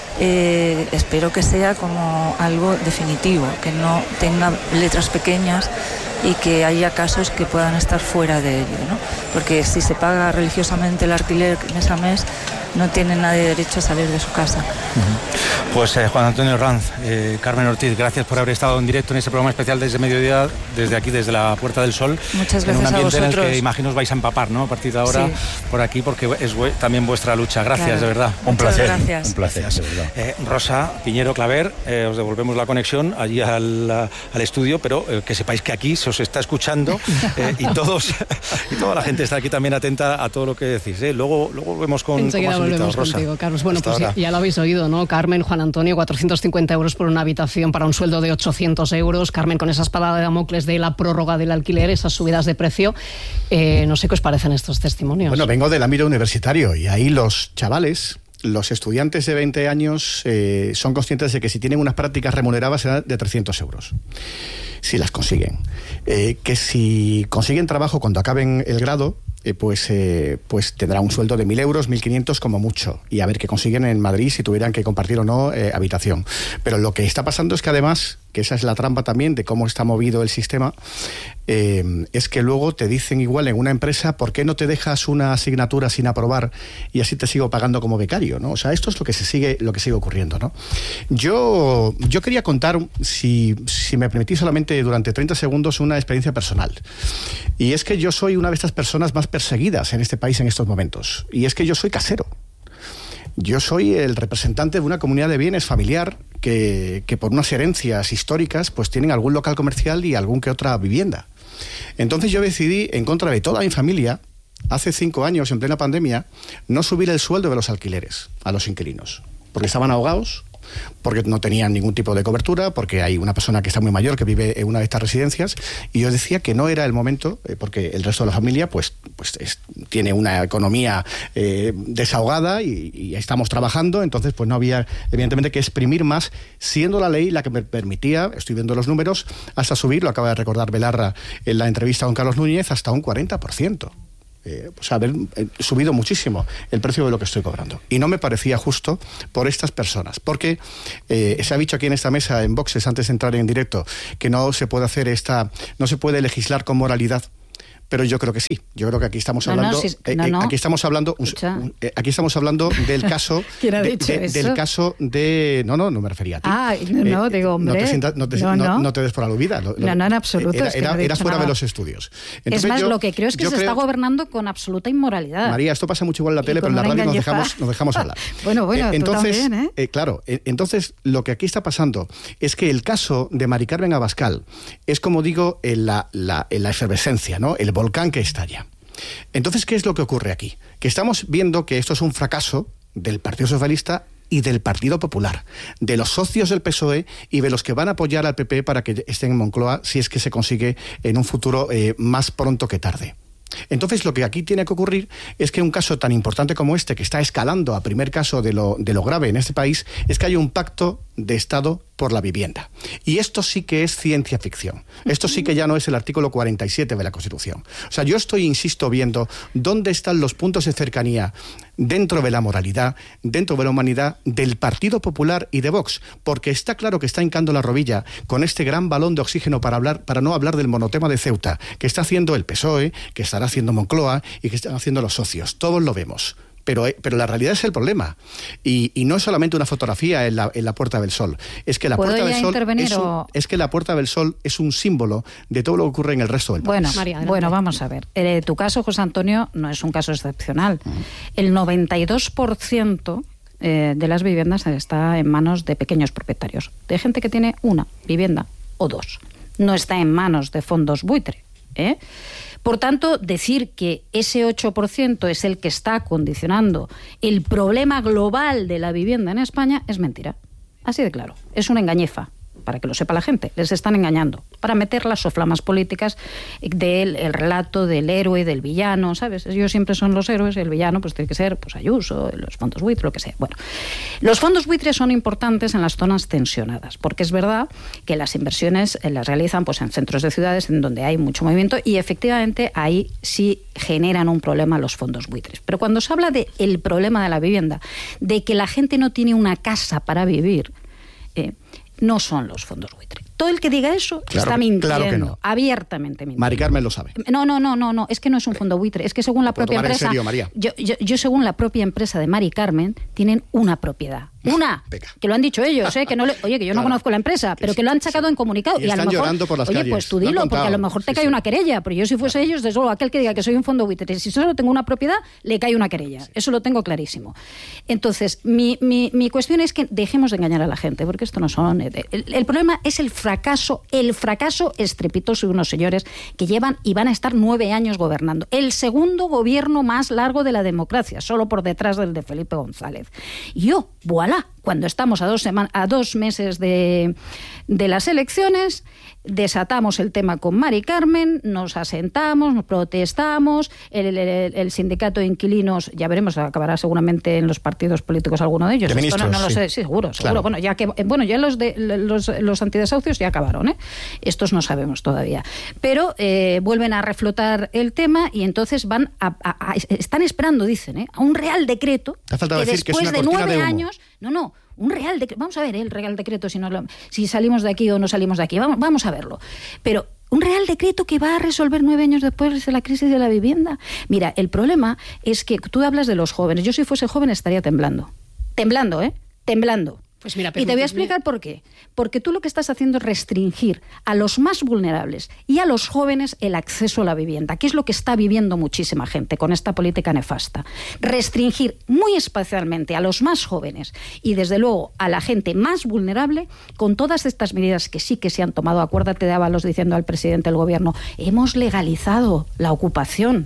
espero que sea como algo definitivo, que no tenga letras pequeñas y que haya casos que puedan estar fuera de ello, ¿no? Porque si se paga religiosamente el alquiler mes a mes, no tiene nadie derecho a salir de su casa. Pues Juan Antonio Ranz, Carmen Ortiz, gracias por haber estado en directo en este programa especial desde mediodía, desde aquí, desde la Puerta del Sol. Muchas gracias. En un ambiente a vosotros. en el que imagino os vais a empapar, ¿no?, a partir de ahora, sí, por aquí, porque es también vuestra lucha. Gracias, claro, de verdad. Un placer. Gracias. Un placer, de verdad. Rosa Piñero Claver, os devolvemos la conexión allí al estudio, pero que sepáis que aquí se os está escuchando y toda la gente está aquí también atenta a todo lo que decís. Luego volvemos con más invitados, Rosa. Contigo, Carlos. Bueno, pues ya lo habéis oído, ¿no? Carmen, Juan Antonio, 450 euros por una habitación para un sueldo de 800 euros. Carmen, con esa espada de Damocles de la prórroga del alquiler, esas subidas de precio. No sé qué os parecen estos testimonios. Bueno, vengo del ámbito universitario y ahí los chavales, los estudiantes de 20 años son conscientes de que si tienen unas prácticas remuneradas serán de 300 euros. Si las consiguen. Que si consiguen trabajo cuando acaben el grado, pues tendrá un sueldo de 1.000 euros, 1.500 como mucho, y a ver qué consiguen en Madrid si tuvieran que compartir o no habitación. Pero lo que está pasando es que además, que esa es la trampa también de cómo está movido el sistema, es que luego te dicen igual en una empresa, ¿por qué no te dejas una asignatura sin aprobar y así te sigo pagando como becario, ¿no? O sea, esto es lo que sigue ocurriendo, ¿no? Yo quería contar, si me permitís solamente durante 30 segundos, una experiencia personal. Y es que yo soy una de estas personas más perseguidas en este país en estos momentos. Y es que yo soy casero. Yo soy el representante de una comunidad de bienes familiar que por unas herencias históricas pues tienen algún local comercial y algún que otra vivienda. Entonces yo decidí, en contra de toda mi familia, hace 5 años, en plena pandemia, no subir el sueldo de los alquileres a los inquilinos, porque estaban ahogados, porque no tenían ningún tipo de cobertura, porque hay una persona que está muy mayor que vive en una de estas residencias, y yo decía que no era el momento, porque el resto de la familia tiene una economía desahogada y estamos trabajando, entonces pues no había evidentemente que exprimir más, siendo la ley la que me permitía, estoy viendo los números, hasta subir, lo acaba de recordar Belarra en la entrevista con Carlos Núñez, hasta un 40%. Haber subido muchísimo el precio de lo que estoy cobrando. Y no me parecía justo por estas personas. Porque se ha dicho aquí en esta mesa, en boxes, antes de entrar en directo, que no se puede hacer no se puede legislar con moralidad. Pero yo creo que sí. Yo creo que aquí estamos hablando. Aquí estamos hablando. Aquí estamos hablando del caso. ¿Quién ha dicho eso? Del caso de. No me refería a ti. Digo, hombre. No te des por aludida. No, en absoluto. Era fuera de los estudios. Entonces, es más, lo que creo es que se está gobernando con absoluta inmoralidad. María, esto pasa mucho igual en la tele, pero en la radio nos dejamos hablar. Bueno, entonces, tú también, claro, entonces lo que aquí está pasando es que el caso de Mari Carmen Abascal es, como digo, en la efervescencia, ¿no? El volcán que estalla. Entonces, ¿qué es lo que ocurre aquí? Que estamos viendo que esto es un fracaso del Partido Socialista y del Partido Popular, de los socios del PSOE y de los que van a apoyar al PP para que estén en Moncloa, si es que se consigue en un futuro más pronto que tarde. Entonces, lo que aquí tiene que ocurrir es que un caso tan importante como este, que está escalando a primer caso de lo grave en este país, es que haya un pacto de Estado por la vivienda. Y esto sí que es ciencia ficción. Esto sí que ya no es el artículo 47 de la Constitución. O sea, yo insisto, viendo dónde están los puntos de cercanía dentro de la moralidad, dentro de la humanidad, del Partido Popular y de Vox, porque está claro que está hincando la rodilla con este gran balón de oxígeno para no hablar del monotema de Ceuta, que está haciendo el PSOE, que estará haciendo Moncloa y que están haciendo los socios. Todos lo vemos. Pero la realidad es el problema. Y no es solamente una fotografía en la Puerta del Sol. Es que la Puerta del Sol es que la Puerta del Sol es un símbolo de todo lo que ocurre en el resto del país. Bueno, vamos a ver. Tu caso, José Antonio, no es un caso excepcional. El 92% de las viviendas está en manos de pequeños propietarios, de gente que tiene una vivienda o dos. No está en manos de fondos buitre. Por tanto, decir que ese 8% es el que está condicionando el problema global de la vivienda en España es mentira. Así de claro. Es una engañifa, para que lo sepa la gente. Les están engañando para meter las soflamas políticas del relato del héroe, del villano, ¿sabes? Ellos siempre son los héroes, el villano pues tiene que ser Ayuso, los fondos buitres, lo que sea. Bueno, los fondos buitres son importantes en las zonas tensionadas, porque es verdad que las inversiones las realizan pues en centros de ciudades en donde hay mucho movimiento y efectivamente ahí sí generan un problema los fondos buitres. Pero cuando se habla del problema de la vivienda, de que la gente no tiene una casa para vivir, no son los fondos buitre. Todo el que diga eso está mintiendo, claro que no. Abiertamente mintiendo. Mari Carmen lo sabe. No, es que no es un fondo buitre, es que según la propia empresa, en serio, María. Yo según la propia empresa de Mari Carmen, tienen una propiedad. Que lo han dicho ellos, que no que yo no conozco la empresa, pero que lo han sacado en comunicado. Y a lo mejor, llorando por las calles. Pues tú dilo, porque a lo mejor te cae una querella, pero yo si fuese ellos, desde luego, aquel que diga que soy un fondo buitre, si solo tengo una propiedad, le cae una querella. Eso lo tengo clarísimo. Entonces, mi cuestión es que dejemos de engañar a la gente, porque esto no son... El problema es el fracaso estrepitoso de unos señores que llevan y van a estar 9 años gobernando. El segundo gobierno más largo de la democracia, solo por detrás del de Felipe González. Y voilà, cuando estamos a 2 meses de las elecciones, desatamos el tema con Mari Carmen, nos asentamos, nos protestamos, el sindicato de inquilinos, ya veremos, acabará seguramente en los partidos políticos alguno de ellos. De ministros, no lo sé, sí, seguro. Bueno, ya los antidesahucios ya acabaron, estos no sabemos todavía. Pero vuelven a reflotar el tema y entonces están esperando, dicen, a un real decreto que después de 9 años... un real decreto. Vamos a ver el real decreto si salimos de aquí o no salimos de aquí. Vamos a verlo. Pero un real decreto que va a resolver 9 años después de la crisis de la vivienda. Mira, el problema es que tú hablas de los jóvenes. Yo si fuese joven estaría temblando. Temblando. Pues mira, y te voy a explicar por qué. Porque tú lo que estás haciendo es restringir a los más vulnerables y a los jóvenes el acceso a la vivienda, que es lo que está viviendo muchísima gente con esta política nefasta. Restringir muy especialmente a los más jóvenes y desde luego a la gente más vulnerable con todas estas medidas que sí que se han tomado. Acuérdate de Ábalos diciendo al presidente del gobierno, hemos legalizado la ocupación.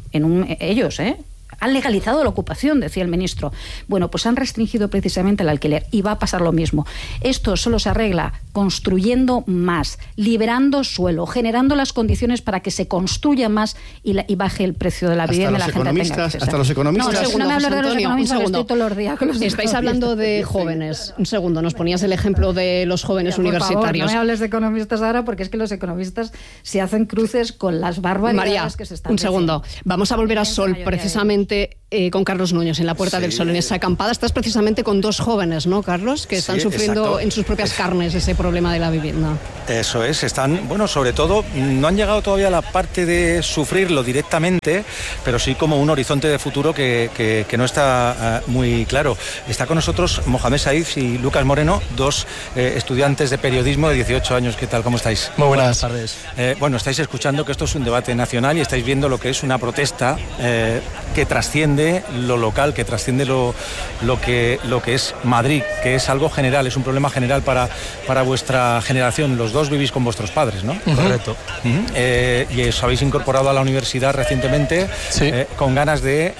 ellos, han legalizado la ocupación, decía el ministro. Bueno, pues han restringido precisamente el alquiler y va a pasar lo mismo. Esto solo se arregla construyendo más, liberando suelo, generando las condiciones para que se construya más y baje el precio de la vivienda y la gente tenga acceso. Hasta los economistas. No me hablar de los economistas, que estoy todos los días con los Estáis hablando de jóvenes. Un segundo, nos ponías el ejemplo de los jóvenes universitarios. Por favor, no me hables de economistas ahora, porque es que los economistas se hacen cruces con las barbaridades María, que se están un segundo. Vamos a volver a Sol, precisamente con Carlos Núñez en la Puerta del Sol, en esa acampada. Estás precisamente con dos jóvenes, ¿no, Carlos? Que están sufriendo exacto. En sus propias carnes ese problema de la vivienda. Eso es, están, bueno, sobre todo, no han llegado todavía a la parte de sufrirlo directamente, pero sí como un horizonte de futuro que no está muy claro. Está con nosotros Mohamed Saif y Lucas Moreno, dos estudiantes de periodismo de 18 años. ¿Qué tal? ¿Cómo estáis? Muy buenas tardes. Bueno, estáis escuchando que esto es un debate nacional y estáis viendo lo que es una protesta que trasciende lo local, que trasciende lo que es Madrid, que es algo general, es un problema general para vuestra generación. Los dos vivís con vuestros padres, ¿no? Correcto. Y os habéis incorporado a la universidad recientemente, con ganas de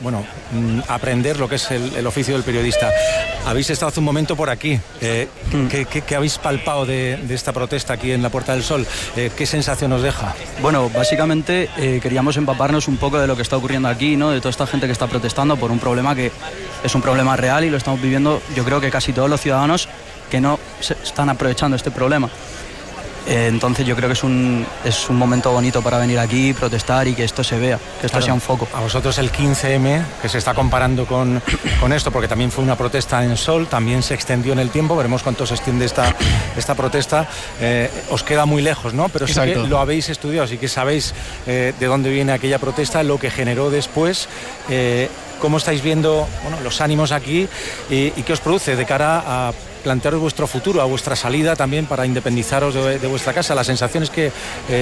aprender lo que es el oficio del periodista. Habéis estado hace un momento por aquí. ¿Qué habéis palpado de esta protesta aquí en la Puerta del Sol? ¿Qué sensación os deja? Bueno, básicamente queríamos empaparnos un poco de lo que está ocurriendo aquí, ¿no? De toda esta gente que está protestando por un problema que es un problema real y lo estamos viviendo, yo creo que casi todos los ciudadanos que no se están aprovechando este problema. Entonces yo creo que es un momento bonito para venir aquí, protestar y que esto se vea, que esto sea un foco. A vosotros el 15M, que se está comparando con esto, porque también fue una protesta en Sol, también se extendió en el tiempo, veremos cuánto se extiende esta protesta, os queda muy lejos, ¿no? Pero sí que lo habéis estudiado, sí que sabéis de dónde viene aquella protesta, lo que generó después. ¿Cómo estáis viendo los ánimos aquí y qué os produce de cara a plantearos vuestro futuro, a vuestra salida también para independizaros de vuestra casa? La sensación es que,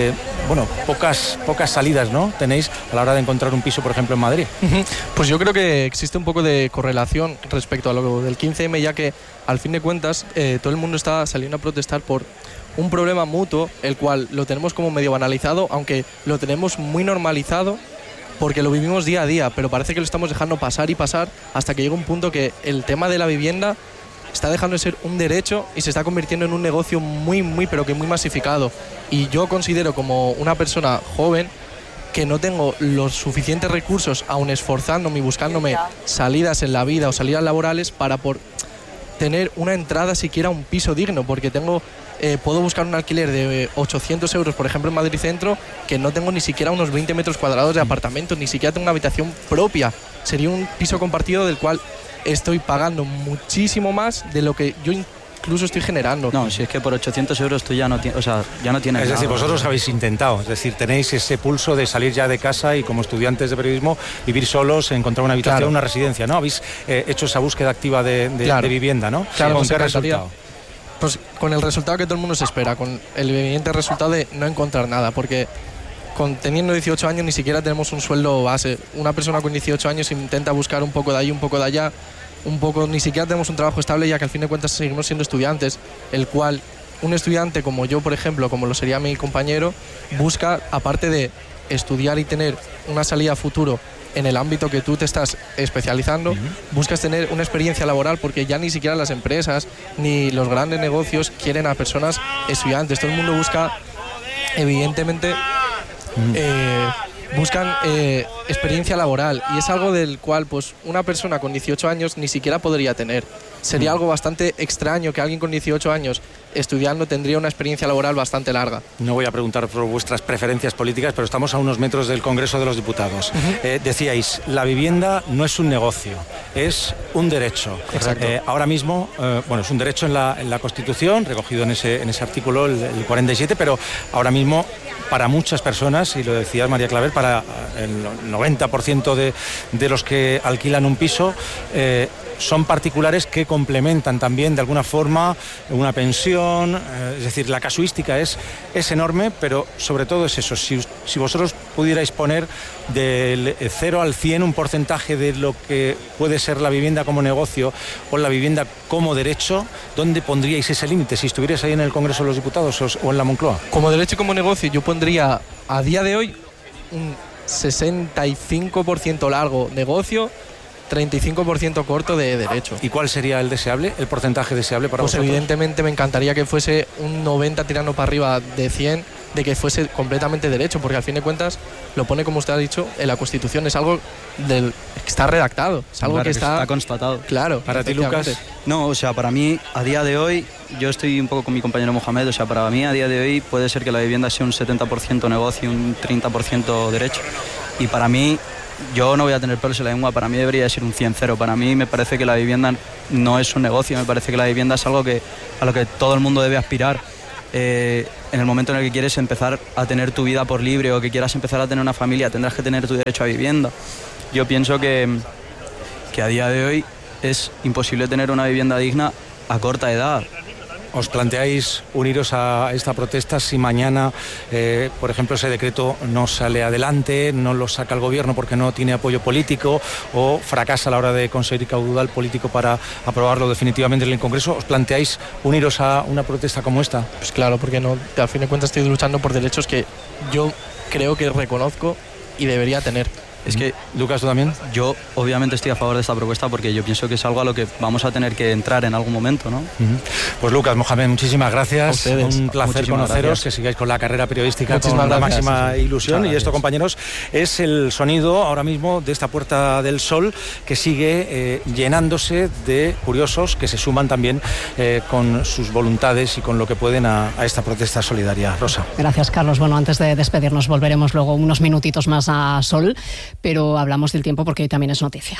pocas salidas, ¿no?, tenéis a la hora de encontrar un piso, por ejemplo, en Madrid. Pues yo creo que existe un poco de correlación respecto a lo del 15M, ya que, al fin de cuentas, todo el mundo está saliendo a protestar por un problema mutuo, el cual lo tenemos como medio banalizado, aunque lo tenemos muy normalizado, porque lo vivimos día a día, pero parece que lo estamos dejando pasar y pasar hasta que llega un punto que el tema de la vivienda está dejando de ser un derecho y se está convirtiendo en un negocio muy masificado. Y yo considero, como una persona joven, que no tengo los suficientes recursos, aun esforzándome y buscándome salidas en la vida o salidas laborales para tener una entrada siquiera a un piso digno, porque puedo buscar un alquiler de 800 euros, por ejemplo, en Madrid Centro, que no tengo ni siquiera unos 20 metros cuadrados de apartamento, ni siquiera tengo una habitación propia. Sería un piso compartido del cual estoy pagando muchísimo más de lo que yo incluso estoy generando. No, si es que por 800 euros tú ya no tienes nada. Es decir, vosotros habéis intentado, es decir, tenéis ese pulso de salir ya de casa y, como estudiantes de periodismo, vivir solos, encontrar una habitación, una residencia, ¿no? Habéis hecho esa búsqueda activa de vivienda, ¿no? Claro, ¿Con qué resultado? Pues con el resultado que todo el mundo se espera, con el evidente resultado de no encontrar nada, porque teniendo 18 años ni siquiera tenemos un sueldo base. Una persona con 18 años intenta buscar un poco de ahí, un poco de allá, ni siquiera tenemos un trabajo estable, ya que al fin de cuentas seguimos siendo estudiantes, el cual un estudiante como yo, por ejemplo, como lo sería mi compañero, busca, aparte de estudiar y tener una salida a futuro en el ámbito que tú te estás especializando, buscas tener una experiencia laboral, porque ya ni siquiera las empresas ni los grandes negocios quieren a personas estudiantes. Todo el mundo busca, evidentemente, buscan experiencia laboral, y es algo del cual pues una persona con 18 años ni siquiera podría tener. Sería algo bastante extraño que alguien con 18 años estudiando tendría una experiencia laboral bastante larga. No voy a preguntar por vuestras preferencias políticas, pero estamos a unos metros del Congreso de los Diputados. Decíais, la vivienda no es un negocio, es un derecho. Exacto. Ahora mismo, es un derecho en la Constitución, recogido en ese artículo, el 47, pero ahora mismo, para muchas personas, y lo decía María Claver, para el 90% de los que alquilan un piso, son particulares que complementan también de alguna forma una pensión. Es decir, la casuística es enorme, pero sobre todo es eso. Si vosotros pudierais poner del 0 al 100 un porcentaje de lo que puede ser la vivienda como negocio o la vivienda como derecho, ¿dónde pondríais ese límite si estuvierais ahí en el Congreso de los Diputados o en la Moncloa? Como derecho y como negocio, yo pondría a día de hoy un 65% largo negocio, 35% corto de derecho. ¿Y cuál sería el deseable, el porcentaje deseable para vosotros? Pues evidentemente me encantaría que fuese un 90 tirando para arriba de 100, de que fuese completamente derecho, porque al fin de cuentas lo pone, como usted ha dicho, en la Constitución, es algo que está redactado, es algo claro, que está constatado. Claro. Para ti, Lucas. No, o sea, para mí, a día de hoy, yo estoy un poco con mi compañero Mohamed, o sea, para mí a día de hoy puede ser que la vivienda sea un 70% negocio y un 30% derecho. Y para mí, yo no voy a tener pelos en la lengua, para mí debería ser un 100-0. Para mí me parece que la vivienda no es un negocio, me parece que la vivienda es algo a lo que todo el mundo debe aspirar. En el momento en el que quieres empezar a tener tu vida por libre o que quieras empezar a tener una familia, tendrás que tener tu derecho a vivienda. Yo pienso que a día de hoy es imposible tener una vivienda digna a corta edad. ¿Os planteáis uniros a esta protesta si mañana, por ejemplo, ese decreto no sale adelante, no lo saca el gobierno porque no tiene apoyo político o fracasa a la hora de conseguir caudal político para aprobarlo definitivamente en el Congreso? ¿Os planteáis uniros a una protesta como esta? Pues claro, porque no, al fin de cuentas estoy luchando por derechos que yo creo que reconozco y debería tener. Es que, Lucas, ¿tú también? Yo obviamente estoy a favor de esta propuesta porque yo pienso que es algo a lo que vamos a tener que entrar en algún momento, ¿no? Pues Lucas, Mohamed, muchísimas gracias. Un placer conoceros, que sigáis con la carrera periodística con la máxima ilusión. Y esto, compañeros, es el sonido ahora mismo de esta Puerta del Sol que sigue llenándose de curiosos que se suman también con sus voluntades y con lo que pueden a esta protesta solidaria. Rosa. Gracias, Carlos. Bueno, antes de despedirnos volveremos luego unos minutitos más a Sol, pero hablamos del tiempo porque hoy también es noticia.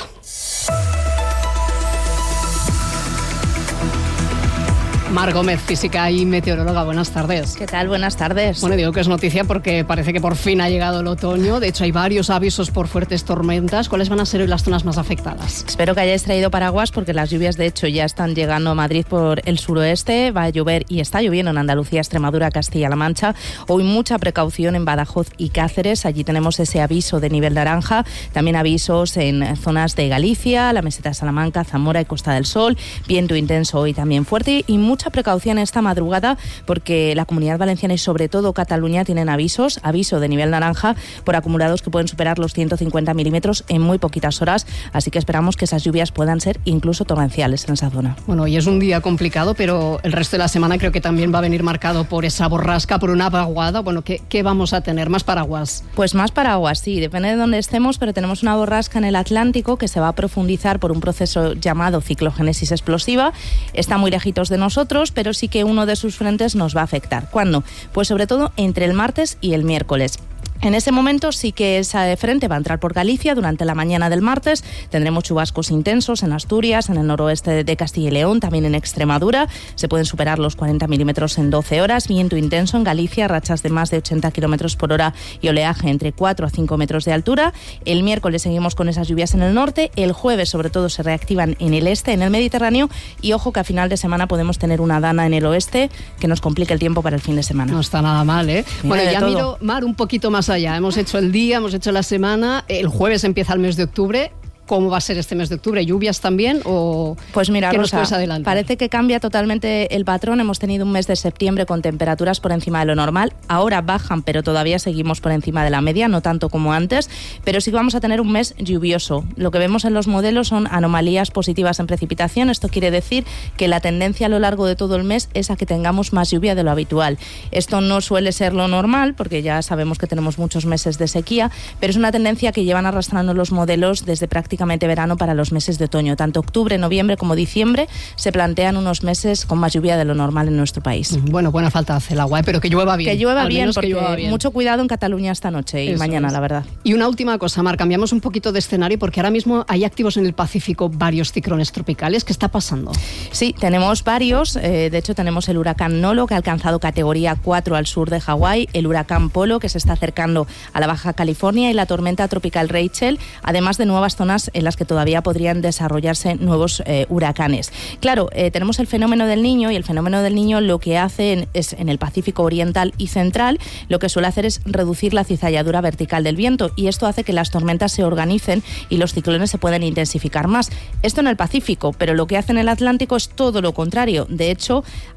Mar Gómez, física y meteoróloga, buenas tardes. ¿Qué tal? Buenas tardes. Bueno, digo que es noticia porque parece que por fin ha llegado el otoño. De hecho, hay varios avisos por fuertes tormentas. ¿Cuáles van a ser hoy las zonas más afectadas? Espero que hayáis traído paraguas porque las lluvias, de hecho, ya están llegando a Madrid por el suroeste. Va a llover y está lloviendo en Andalucía, Extremadura, Castilla-La Mancha. Hoy mucha precaución en Badajoz y Cáceres. Allí tenemos ese aviso de nivel naranja. También avisos en zonas de Galicia, la meseta de Salamanca, Zamora y Costa del Sol. Viento intenso hoy también fuerte y mucha precaución esta madrugada porque la Comunidad Valenciana y sobre todo Cataluña tienen aviso de nivel naranja por acumulados que pueden superar los 150 milímetros en muy poquitas horas, así que esperamos que esas lluvias puedan ser incluso torrenciales en esa zona. Bueno, hoy es un día complicado, pero el resto de la semana creo que también va a venir marcado por esa borrasca, por una vaguada. Bueno, ¿qué vamos a tener? ¿Más paraguas? Pues más paraguas, sí, depende de dónde estemos, pero tenemos una borrasca en el Atlántico que se va a profundizar por un proceso llamado ciclogénesis explosiva. Está muy lejitos de nosotros, pero sí que uno de sus frentes nos va a afectar. ¿Cuándo? Pues sobre todo entre el martes y el miércoles. En ese momento sí que ese frente va a entrar por Galicia durante la mañana del martes. Tendremos chubascos intensos en Asturias, en el noroeste de Castilla y León, también en Extremadura. Se pueden superar los 40 milímetros en 12 horas. Viento intenso en Galicia, rachas de más de 80 kilómetros por hora y oleaje entre 4 a 5 metros de altura. El miércoles seguimos con esas lluvias en el norte. El jueves, sobre todo, se reactivan en el este, en el Mediterráneo. Y ojo que a final de semana podemos tener una dana en el oeste que nos complique el tiempo para el fin de semana. No está nada mal, ¿eh? Bueno, ya miro, Mar, un poquito más allá. Hemos hecho el día, hemos hecho la semana. El jueves empieza el mes de octubre. ¿Cómo va a ser este mes de octubre? ¿Lluvias también o pues mira, qué Rosa, nos puedes adelantar? Parece que cambia totalmente el patrón. Hemos tenido un mes de septiembre con temperaturas por encima de lo normal. Ahora bajan, pero todavía seguimos por encima de la media, no tanto como antes, pero sí que vamos a tener un mes lluvioso. Lo que vemos en los modelos son anomalías positivas en precipitación. Esto quiere decir que la tendencia a lo largo de todo el mes es a que tengamos más lluvia de lo habitual. Esto no suele ser lo normal, porque ya sabemos que tenemos muchos meses de sequía, pero es una tendencia que llevan arrastrando los modelos desde prácticamente verano para los meses de otoño. Tanto octubre, noviembre como diciembre se plantean unos meses con más lluvia de lo normal en nuestro país. Bueno, buena falta hace el agua, pero que llueva bien. Que llueva bien, porque llueva bien. Mucho cuidado en Cataluña esta noche y mañana, la verdad. Y una última cosa, Mar, cambiamos un poquito de escenario porque ahora mismo hay activos en el Pacífico varios ciclones tropicales. ¿Qué está pasando? Sí, tenemos varios. De hecho, tenemos el huracán Nolo, que ha alcanzado categoría 4 al sur de Hawái, el huracán Polo, que se está acercando a la Baja California, y la tormenta tropical Rachel, además de nuevas zonas en las que todavía podrían desarrollarse nuevos huracanes. Claro, tenemos el fenómeno del Niño, y el fenómeno del Niño lo que hace es en el Pacífico oriental y central, lo que suele hacer es reducir la cizalladura vertical del viento, y esto hace que las tormentas se organicen y los ciclones se pueden intensificar más. Esto en el Pacífico, pero lo que hace en el Atlántico es todo lo contrario. De hecho,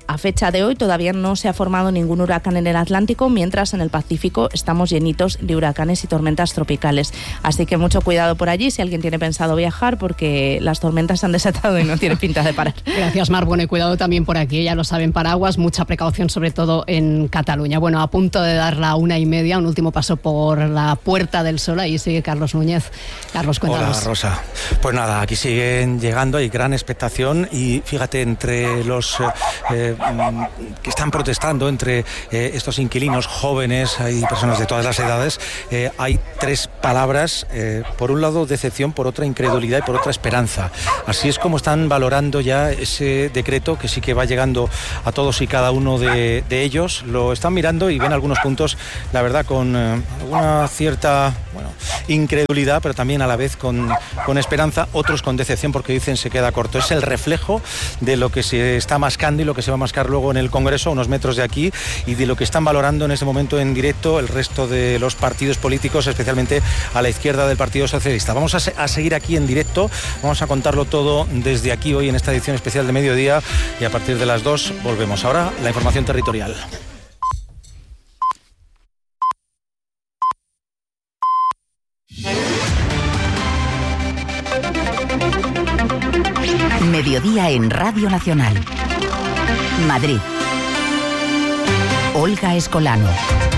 A fecha de hoy todavía no se ha formado ningún huracán en el Atlántico, mientras en el Pacífico estamos llenitos de huracanes y tormentas tropicales. Así que mucho cuidado por allí si alguien tiene pensado viajar, porque las tormentas se han desatado y no tiene pinta de parar. Gracias, Mar. Bueno, y cuidado también por aquí, ya lo saben, paraguas, mucha precaución, sobre todo en Cataluña. Bueno, a punto de dar la 1:30, un último paso por la Puerta del Sol. Ahí sigue Carlos Núñez. Carlos, cuéntanos. Hola, Rosa. Pues nada, aquí siguen llegando, hay gran expectación y fíjate, entre los que están protestando, entre estos inquilinos jóvenes y personas de todas las edades, hay tres palabras, por un lado decepción, por otra incredulidad y por otra esperanza. Así es como están valorando ya ese decreto, que sí que va llegando a todos y cada uno de ellos. Lo están mirando y ven algunos puntos, la verdad, con una cierta incredulidad, pero también a la vez con esperanza, otros con decepción, porque dicen se queda corto. Es el reflejo de lo que se está mascando y lo que se va a mascar luego en el Congreso, a unos metros de aquí, y de lo que están valorando en este momento en directo el resto de los partidos políticos, especialmente a la izquierda del Partido Socialista. Vamos a seguir aquí en directo, vamos a contarlo todo desde aquí hoy en esta edición especial de mediodía, y a partir de las 2 volvemos. Ahora la información territorial. Mediodía en Radio Nacional. Madrid. Olga Escolano.